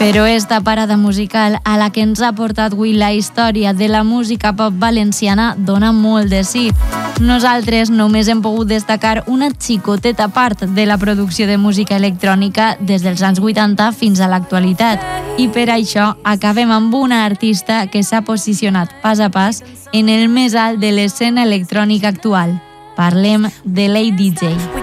Però esta parada musical a la que ens ha portat avui la història de la música pop valenciana dona molt de sí. Nosaltres només hem pogut destacar una xicoteta part de la producció de música electrònica des dels anys 80 fins a l'actualitat. I per això acabem amb una artista que s'ha posicionat pas a pas en el més alt de l'escena electrònica actual. Parlem de Lady DJ.